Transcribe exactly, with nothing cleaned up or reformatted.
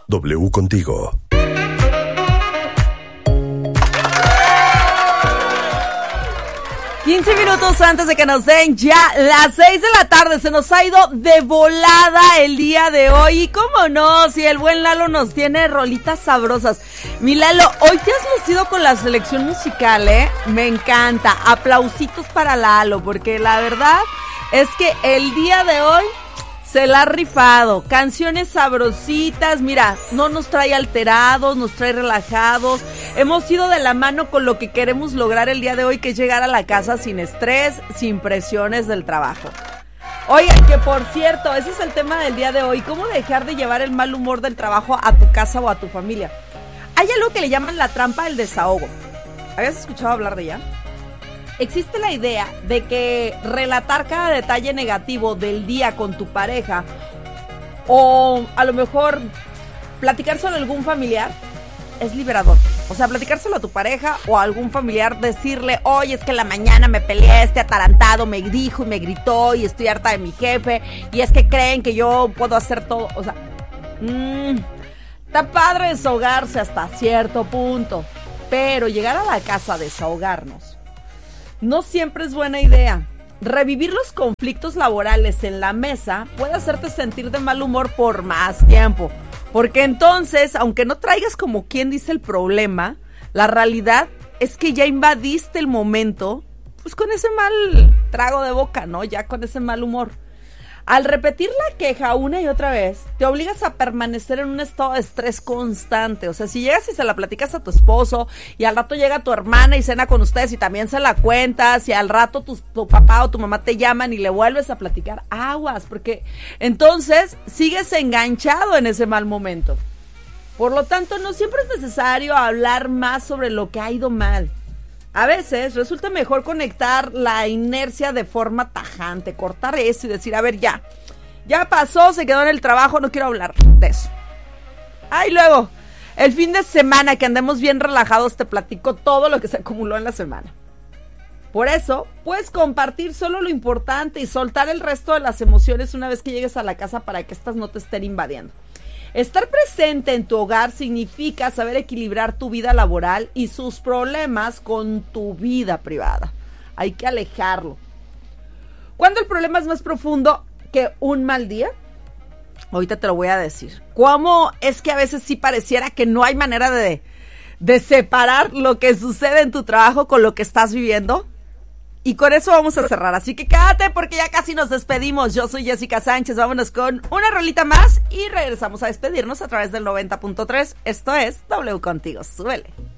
W contigo. quince minutos antes de que nos den ya las seis de la tarde, se nos ha ido de volada el día de hoy. Y cómo no, si el buen Lalo nos tiene rolitas sabrosas. Mi Lalo, hoy te has lucido con la selección musical, ¿eh? Me encanta. Aplausitos para Lalo, porque la verdad es que el día de hoy se la ha rifado. Canciones sabrositas, mira, no nos trae alterados, nos trae relajados. Hemos ido de la mano con lo que queremos lograr el día de hoy, que es llegar a la casa sin estrés, sin presiones del trabajo. Oigan, que por cierto, ese es el tema del día de hoy, cómo dejar de llevar el mal humor del trabajo a tu casa o a tu familia. Hay algo que le llaman la trampa del desahogo. ¿Habías escuchado hablar de ella? Existe la idea de que relatar cada detalle negativo del día con tu pareja, o a lo mejor platicar sobre algún familiar, es liberador. O sea, platicárselo a tu pareja o a algún familiar, decirle, oye, es que en la mañana me peleé, este atarantado me dijo y me gritó y estoy harta de mi jefe, y es que creen que yo puedo hacer todo. O sea, mmm, está padre desahogarse hasta cierto punto, pero llegar a la casa a desahogarnos no siempre es buena idea. Revivir los conflictos laborales en la mesa puede hacerte sentir de mal humor por más tiempo. Porque entonces, aunque no traigas como quien dice el problema, la realidad es que ya invadiste el momento, pues con ese mal trago de boca, ¿no? Ya con ese mal humor. Al repetir la queja una y otra vez, te obligas a permanecer en un estado de estrés constante. O sea, si llegas y se la platicas a tu esposo, y al rato llega tu hermana y cena con ustedes y también se la cuentas, y al rato tu, tu papá o tu mamá te llaman y le vuelves a platicar, aguas, porque entonces sigues enganchado en ese mal momento. Por lo tanto, no siempre es necesario hablar más sobre lo que ha ido mal. A veces resulta mejor conectar la inercia de forma tajante, cortar eso y decir, a ver, ya, ya pasó, se quedó en el trabajo, no quiero hablar de eso. Ah, y luego, el fin de semana que andemos bien relajados, te platico todo lo que se acumuló en la semana. Por eso, puedes compartir solo lo importante y soltar el resto de las emociones una vez que llegues a la casa para que estas no te estén invadiendo. Estar presente en tu hogar significa saber equilibrar tu vida laboral y sus problemas con tu vida privada. Hay que alejarlo. ¿Cuándo el problema es más profundo que un mal día? Ahorita te lo voy a decir. ¿Cómo es que a veces sí pareciera que no hay manera de, de separar lo que sucede en tu trabajo con lo que estás viviendo? Y con eso vamos a cerrar, así que quédate porque ya casi nos despedimos. Yo soy Jessica Sánchez, vámonos con una rolita más y regresamos a despedirnos a través del noventa punto tres. Esto es W Contigo, súbele.